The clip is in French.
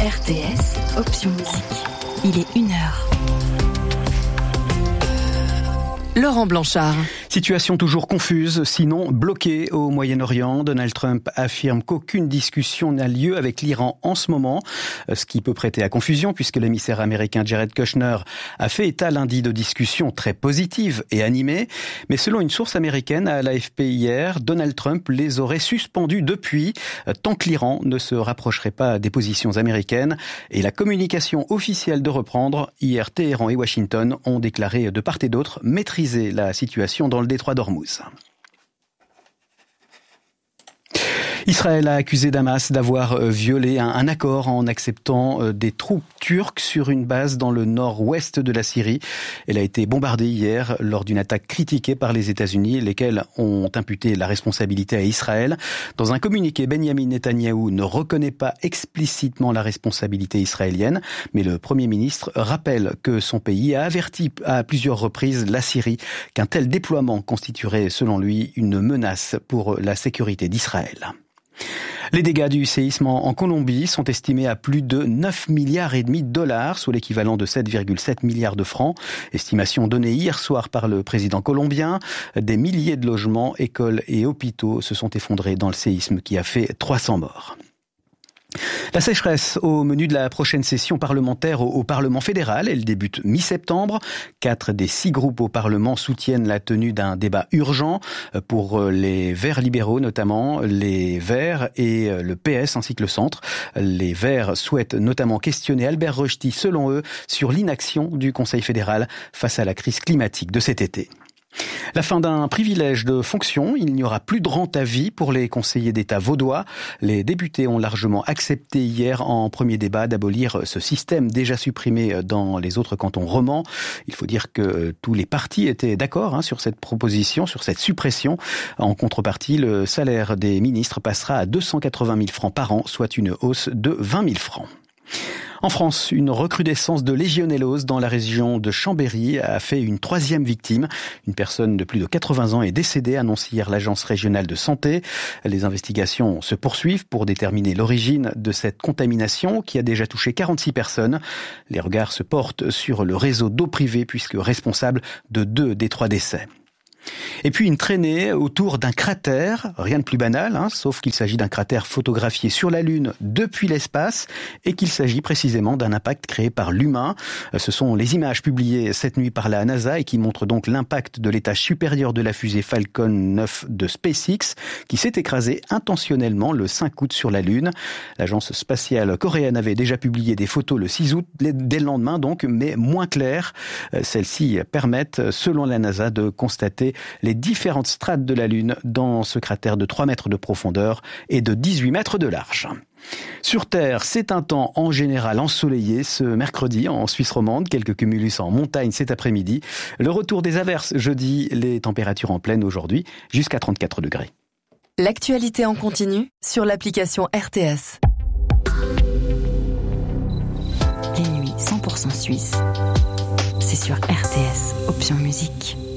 RTS, option musique. Il est 1h. Laurent Blanchard. Situation toujours confuse, sinon bloquée au Moyen-Orient. Donald Trump affirme qu'aucune discussion n'a lieu avec l'Iran en ce moment, ce qui peut prêter à confusion puisque l'émissaire américain Jared Kushner a fait état lundi de discussions très positives et animées. Mais selon une source américaine à l'AFP hier, Donald Trump les aurait suspendus depuis, tant que l'Iran ne se rapprocherait pas des positions américaines. Et la communication officielle de reprendre, hier Téhéran et Washington ont déclaré de part et d'autre maîtriser la situation dans le détroit d'Ormuz. Israël a accusé Damas d'avoir violé un accord en acceptant des troupes turques sur une base dans le nord-ouest de la Syrie. Elle a été bombardée hier lors d'une attaque critiquée par les États-Unis, lesquels ont imputé la responsabilité à Israël. Dans un communiqué, Benyamin Netanyahou ne reconnaît pas explicitement la responsabilité israélienne, mais le Premier ministre rappelle que son pays a averti à plusieurs reprises la Syrie qu'un tel déploiement constituerait, selon lui, une menace pour la sécurité d'Israël. Les dégâts du séisme en Colombie sont estimés à plus de 9,5 milliards de dollars, soit l'équivalent de 7,7 milliards de francs. Estimation donnée hier soir par le président colombien. Des milliers de logements, écoles et hôpitaux se sont effondrés dans le séisme qui a fait 300 morts. La sécheresse au menu de la prochaine session parlementaire au Parlement fédéral. Elle débute mi-septembre. 4 des 6 groupes au Parlement soutiennent la tenue d'un débat urgent pour les Verts libéraux, notamment les Verts et le PS ainsi que le Centre. Les Verts souhaitent notamment questionner Albert Rochety, selon eux, sur l'inaction du Conseil fédéral face à la crise climatique de cet été. La fin d'un privilège de fonction, il n'y aura plus de rente à vie pour les conseillers d'État vaudois. Les députés ont largement accepté hier en premier débat d'abolir ce système déjà supprimé dans les autres cantons romans. Il faut dire que tous les partis étaient d'accord sur cette proposition, sur cette suppression. En contrepartie, le salaire des ministres passera à 280 000 francs par an, soit une hausse de 20 000 francs. En France, une recrudescence de légionellose dans la région de Chambéry a fait une 3e victime. Une personne de plus de 80 ans est décédée, annonce hier l'Agence régionale de santé. Les investigations se poursuivent pour déterminer l'origine de cette contamination qui a déjà touché 46 personnes. Les regards se portent sur le réseau d'eau privée puisque responsable de 2 des 3 décès. Et puis une traînée autour d'un cratère, rien de plus banal, sauf qu'il s'agit d'un cratère photographié sur la Lune depuis l'espace et qu'il s'agit précisément d'un impact créé par l'humain. Ce sont les images publiées cette nuit par la NASA et qui montrent donc l'impact de l'étage supérieur de la fusée Falcon 9 de SpaceX qui s'est écrasée intentionnellement le 5 août sur la Lune. L'agence spatiale coréenne avait déjà publié des photos le 6 août, dès le lendemain donc, mais moins claires. Celles-ci permettent, selon la NASA, de constater les différentes strates de la Lune dans ce cratère de 3 mètres de profondeur et de 18 mètres de large. Sur Terre, c'est un temps en général ensoleillé ce mercredi en Suisse romande, quelques cumulus en montagne cet après-midi. Le retour des averses jeudi, les températures en pleine aujourd'hui, jusqu'à 34 degrés. L'actualité en continu sur l'application RTS. Les nuits 100% suisses, c'est sur RTS, option musique.